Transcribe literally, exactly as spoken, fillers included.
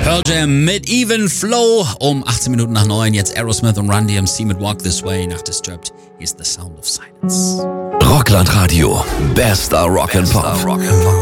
Pearl Jam mit Even Flow um achtzehn Minuten nach neun. Jetzt Aerosmith und Run D M C mit Walk This Way nach Disturbed. Here's the Sound of Silence. Rockland Radio. Bester Rock and Pop.